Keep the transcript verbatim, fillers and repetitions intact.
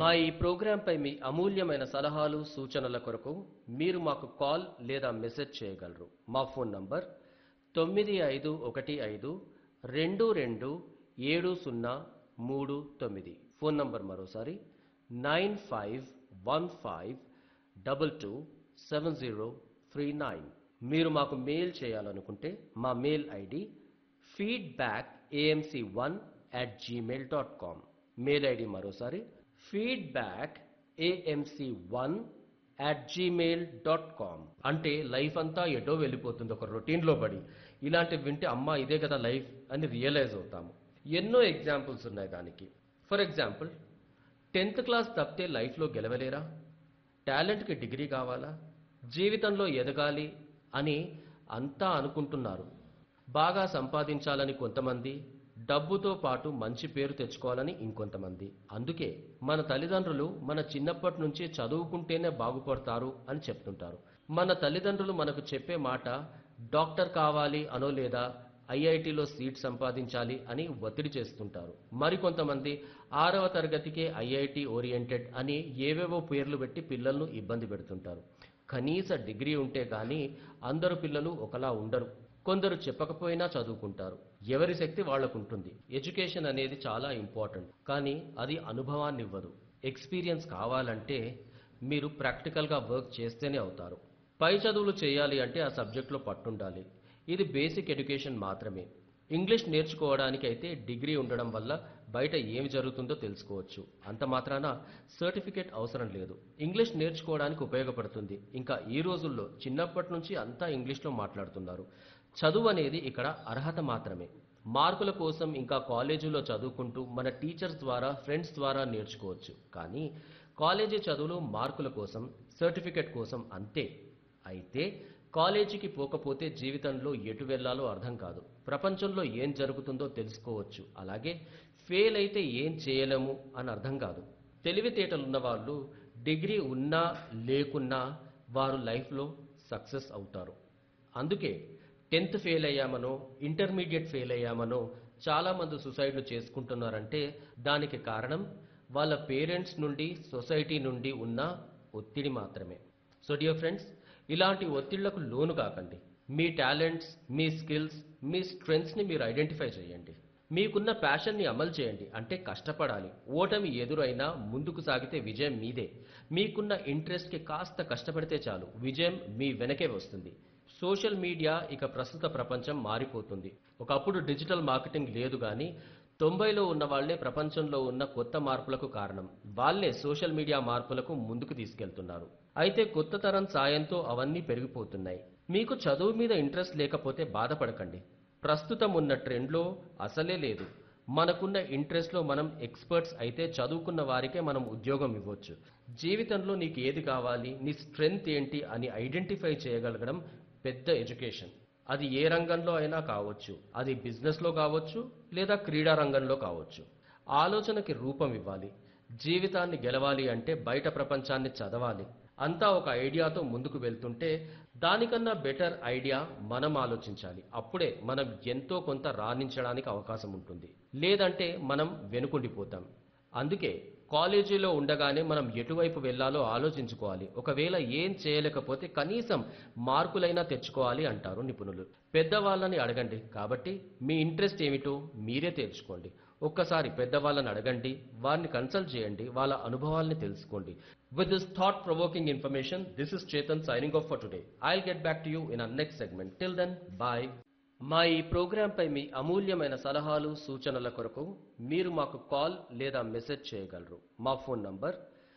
మా ఈ ప్రోగ్రాంపై మీ అమూల్యమైన సలహాలు సూచనల కొరకు మీరు మాకు కాల్ లేదా మెసేజ్ చేయగలరు. మా ఫోన్ నంబర్ తొమ్మిది ఐదు ఒకటి ఐదు రెండు రెండు ఏడు సున్నా మూడు తొమ్మిది. ఫోన్ నంబర్ మరోసారి nine five one five double two seven zero three nine. మీరు మాకు మెయిల్ చేయాలనుకుంటే మా mail ID feedback AMC one at Gmail dot com. Mail ID మరోసారి feedback AMC one at Gmail dot com. అంటే life అంతా ఎటో వెళ్ళిపోతుంది ఒక రొటీన్లో పడి. ఇలాంటివి వింటే అమ్మా ఇదే కదా లైఫ్ అని రియలైజ్ అవుతాము. ఎన్నో ఎగ్జాంపుల్స్ ఉన్నాయి దానికి. ఫర్ ఎగ్జాంపుల్, టెన్త్ క్లాస్ తప్పితే లైఫ్లో గెలవలేరా? టాలెంట్కి డిగ్రీ కావాలా? జీవితంలో ఎదగాలి అని అంతా అనుకుంటున్నారు. బాగా సంపాదించాలని కొంతమంది, డబ్బుతో పాటు మంచి పేరు తెచ్చుకోవాలని ఇంకొంతమంది. అందుకే మన తల్లిదండ్రులు మన చిన్నప్పటి నుంచి చదువుకుంటేనే బాగుపడతారు అని చెప్తుంటారు. మన తల్లిదండ్రులు మనకు చెప్పే మాట డాక్టర్ కావాలి అనో లేదా ఐఐటిలో సీట్ సంపాదించాలి అని ఒత్తిడి చేస్తుంటారు. మరికొంతమంది ఆరవ తరగతికే ఐఐటి ఓరియంటెడ్ అని ఏవేవో పేర్లు పెట్టి పిల్లలను ఇబ్బంది పెడుతుంటారు. కనీస డిగ్రీ ఉంటే గానీ అందరు పిల్లలు ఒకలా ఉండరు. కొందరు చెప్పకపోయినా చదువుకుంటారు. ఎవరి శక్తి వాళ్ళకుంటుంది. ఎడ్యుకేషన్ అనేది చాలా ఇంపార్టెంట్. కానీ అది అనుభవాన్ని ఇవ్వదు. ఎక్స్పీరియన్స్ కావాలంటే మీరు ప్రాక్టికల్గా వర్క్ చేస్తేనే అవుతారు. పై చదువులు చేయాలి అంటే ఆ సబ్జెక్ట్లో పట్టుండాలి. ఇది బేసిక్ ఎడ్యుకేషన్ మాత్రమే. ఇంగ్లీష్ నేర్చుకోవడానికి అయితే డిగ్రీ ఉండడం వల్ల బయట ఏమి జరుగుతుందో తెలుసుకోవచ్చు. అంత మాత్రాన సర్టిఫికేట్ అవసరం లేదు. ఇంగ్లీష్ నేర్చుకోవడానికి ఉపయోగపడుతుంది. ఇంకా ఈ రోజుల్లో చిన్నప్పటి నుంచి అంతా ఇంగ్లీష్లో మాట్లాడుతున్నారు. చదువు అనేది ఇక్కడ అర్హత మాత్రమే. మార్కుల కోసం ఇంకా కాలేజీలో చదువుకుంటూ మన టీచర్స్ ద్వారా ఫ్రెండ్స్ ద్వారా నేర్చుకోవచ్చు. కానీ కాలేజీ చదువులు మార్కుల కోసం, సర్టిఫికేట్ కోసం అంతే. అయితే కాలేజీకి పోకపోతే జీవితంలో ఎటు వెళ్లాలో అర్థం కాదు. ప్రపంచంలో ఏం జరుగుతుందో తెలుసుకోవచ్చు. అలాగే ఫెయిల్ అయితే ఏం చేయలేము అని అర్థం కాదు. తెలివితేటలున్న వాళ్ళు డిగ్రీ ఉన్నా లేకున్నా వారు లైఫ్లో సక్సెస్ అవుతారు. అందుకే టెన్త్ ఫెయిల్ అయ్యామనో, ఇంటర్మీడియట్ ఫెయిల్ అయ్యామనో చాలామంది సూసైడ్లు చేసుకుంటున్నారంటే దానికి కారణం వాళ్ళ పేరెంట్స్ నుండి, సొసైటీ నుండి ఉన్న ఒత్తిడి మాత్రమే. సో డియర్ ఫ్రెండ్స్, ఇలాంటి ఒత్తిళ్లకు లోను కాకండి. మీ టాలెంట్స్, మీ స్కిల్స్, మీ స్ట్రెంగ్త్స్ని మీరు ఐడెంటిఫై చేయండి. మీకున్న ప్యాషన్ని అమలు చేయండి. అంటే కష్టపడాలి. ఓటమి ఎదురైనా ముందుకు సాగితే విజయం మీదే. మీకున్న ఇంట్రెస్ట్కి కాస్త కష్టపడితే చాలు, విజయం మీ వెనకే వస్తుంది. సోషల్ మీడియా ఇక ప్రస్తుత ప్రపంచం మారిపోతుంది. ఒకప్పుడు డిజిటల్ మార్కెటింగ్ లేదు కానీ తొంభైలో ఉన్న వాళ్లే ప్రపంచంలో ఉన్న కొత్త మార్పులకు కారణం. వాళ్లే సోషల్ మీడియా మార్పులకు ముందుకు తీసుకెళ్తున్నారు. అయితే కొత్త తరం సాయంతో అవన్నీ పెరిగిపోతున్నాయి. మీకు చదువు మీద ఇంట్రెస్ట్ లేకపోతే బాధపడకండి. ప్రస్తుతం ఉన్న ట్రెండ్లో అసలే లేదు. మనకున్న ఇంట్రెస్ట్లో మనం ఎక్స్పర్ట్స్ అయితే చదువుకున్న వారికే మనం ఉద్యోగం ఇవ్వచ్చు. జీవితంలో నీకు ఏది కావాలి, నీ స్ట్రెంగ్త్ ఏంటి అని ఐడెంటిఫై చేయగలగడం పెద్ద ఎడ్యుకేషన్. అది ఏ రంగంలో అయినా కావచ్చు. అది బిజినెస్లో కావచ్చు లేదా క్రీడా రంగంలో కావచ్చు. ఆలోచనకి రూపం ఇవ్వాలి. జీవితాన్ని గెలవాలి అంటే బయట ప్రపంచాన్ని చదవాలి. అంతా ఒక ఐడియాతో ముందుకు వెళ్తుంటే దానికన్నా బెటర్ ఐడియా మనం ఆలోచించాలి. అప్పుడే మనం ఎంతో కొంత రాణించడానికి అవకాశం ఉంటుంది. లేదంటే మనం వెనుకుండిపోతాం. అందుకే కాలేజీలో ఉండగానే మనం ఎటువైపు వెళ్లాలో ఆలోచించుకోవాలి. ఒకవేళ ఏం చేయలేకపోతే కనీసం మార్కులైనా తెచ్చుకోవాలి అంటారు నిపుణులు. పెద్దవాళ్ళని అడగండి. కాబట్టి మీ ఇంట్రెస్ట్ ఏమిటో మీరే తేల్చుకోండి. ఒక్కసారి పెద్దవాళ్ళని అడగండి, వారిని కన్సల్ట్ చేయండి, వాళ్ళ అనుభవాల్ని తెలుసుకోండి. With this thought-provoking information, this is Chetan signing off for today. I'll get back to you in our next segment. Till then, bye. మా ఈ ప్రోగ్రాంపై మీ అమూల్యమైన సలహాలు సూచనల కొరకు మీరు మాకు కాల్ లేదా మెసేజ్ చేయగలరు. మా ఫోన్ నంబర్